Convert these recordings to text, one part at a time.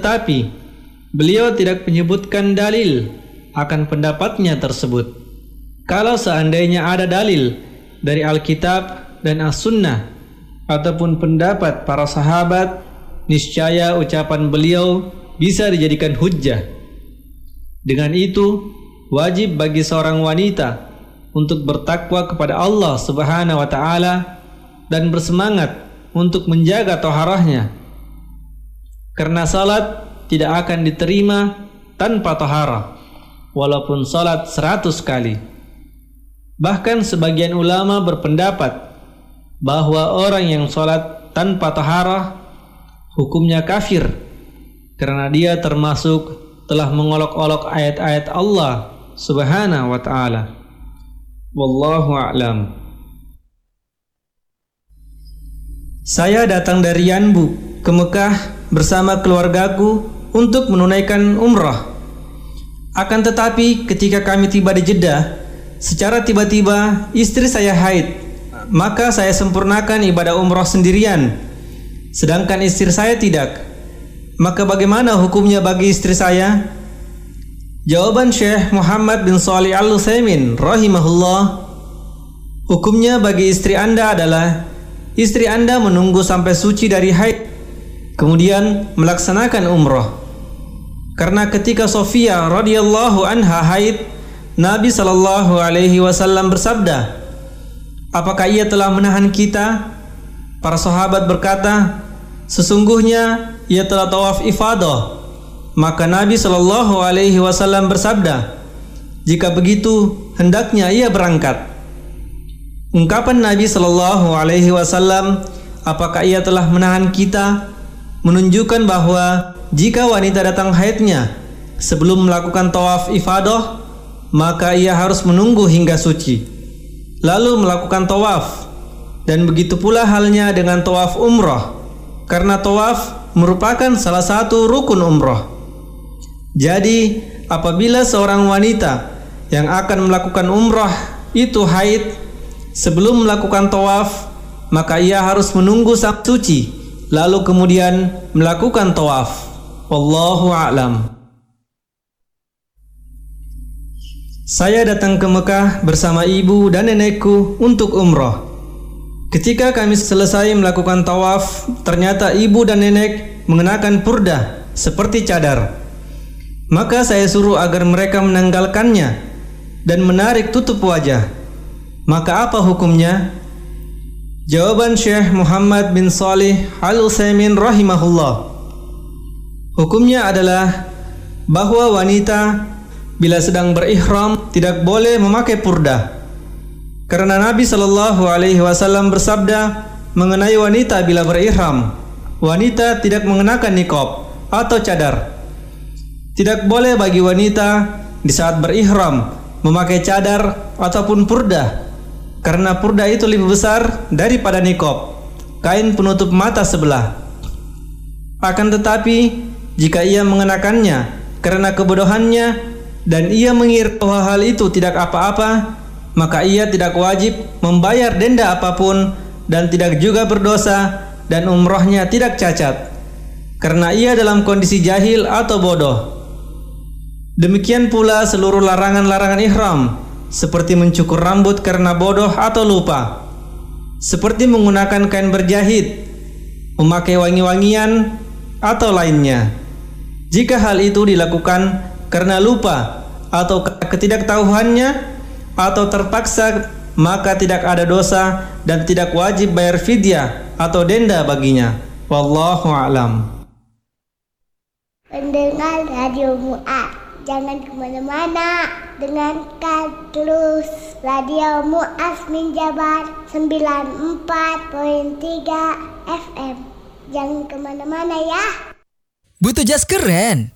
tetapi beliau tidak menyebutkan dalil akan pendapatnya tersebut. Kalau seandainya ada dalil dari Alkitab dan As-Sunnah ataupun pendapat para sahabat, niscaya ucapan beliau bisa dijadikan hujjah. Dengan itu, wajib bagi seorang wanita untuk bertakwa kepada Allah Subhanahu wa taala dan bersemangat untuk menjaga taharahnya. Karena salat tidak akan diterima tanpa taharah, walaupun salat 100 kali. Bahkan sebagian ulama berpendapat bahwa orang yang salat tanpa taharah hukumnya kafir, karena dia termasuk telah mengolok-olok ayat-ayat Allah Subhanahu wa taala. Wallahu a'lam. Saya datang dari Yanbu ke Mekah bersama keluargaku untuk menunaikan umrah. Akan tetapi ketika kami tiba di Jeddah, secara tiba-tiba istri saya haid. Maka saya sempurnakan ibadah umrah sendirian, sedangkan istri saya tidak. Maka bagaimana hukumnya bagi istri saya? Jawaban Syekh Muhammad bin Shalih Al-Utsaimin rahimahullah, hukumnya bagi istri Anda adalah istri Anda menunggu sampai suci dari haid, kemudian melaksanakan umrah. Karena ketika Sofia radhiyallahu anha haid, Nabi sallallahu alaihi wasallam bersabda, "Apakah ia telah menahan kita?" Para sahabat berkata, "Sesungguhnya ia telah tawaf ifadah." Maka Nabi sallallahu alaihi wasallam bersabda, "Jika begitu, hendaknya ia berangkat." Ungkapan Nabi sallallahu alaihi wasallam, "Apakah ia telah menahan kita?" menunjukkan bahwa jika wanita datang haidnya sebelum melakukan tawaf ifadah, maka ia harus menunggu hingga suci, lalu melakukan tawaf. Dan begitu pula halnya dengan tawaf umrah, karena tawaf merupakan salah satu rukun umrah. Jadi, apabila seorang wanita yang akan melakukan umrah itu haid sebelum melakukan tawaf, maka ia harus menunggu sampai suci, lalu kemudian melakukan tawaf. Wallahu a'lam. Saya datang ke Mekah bersama ibu dan nenekku untuk umrah. Ketika kami selesai melakukan tawaf, ternyata ibu dan nenek mengenakan purdah seperti cadar. Maka saya suruh agar mereka menanggalkannya dan menarik tutup wajah. Maka apa hukumnya? Jawaban Syekh Muhammad bin Shalih Al-Utsaimin rahimahullah, hukumnya adalah bahwa wanita bila sedang berihram tidak boleh memakai purdah. Karena Nabi sallallahu alaihi wasallam bersabda mengenai wanita bila berihram, wanita tidak mengenakan niqab atau cadar. Tidak boleh bagi wanita di saat berihram memakai cadar ataupun purdah, karena purdah itu lebih besar daripada niqab, kain penutup mata sebelah. Akan tetapi jika ia mengenakannya karena kebodohannya dan ia mengira bahwa hal itu tidak apa-apa, maka ia tidak wajib membayar denda apapun dan tidak juga berdosa, dan umrahnya tidak cacat, karena ia dalam kondisi jahil atau bodoh. Demikian pula seluruh larangan-larangan ihram, seperti mencukur rambut karena bodoh atau lupa, seperti menggunakan kain berjahit, memakai wangi-wangian, atau lainnya. Jika hal itu dilakukan karena lupa atau ketidaktahuannya atau terpaksa, maka tidak ada dosa dan tidak wajib bayar fidyah atau denda baginya. Wallahu a'lam. Pendengar Radio Mu'ad, jangan kemana-mana, dengarkan terus Radio Mu'az min Jabar 94.3 FM. Jangan kemana-mana ya. Butuh jas keren?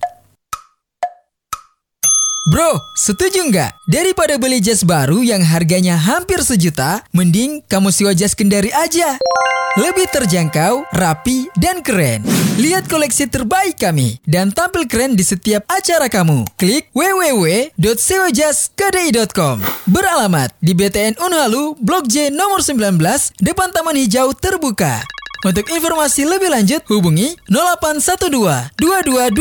Bro, setuju nggak? Daripada beli jas baru yang harganya hampir 1 juta, mending kamu sewa jas Kendari aja. Lebih terjangkau, rapi, dan keren. Lihat koleksi terbaik kami dan tampil keren di setiap acara kamu. Klik www.sewajaskdi.com. Beralamat di BTN Unhalu, Blok J nomor 19, depan Taman Hijau Terbuka. Untuk informasi lebih lanjut, hubungi 0812 22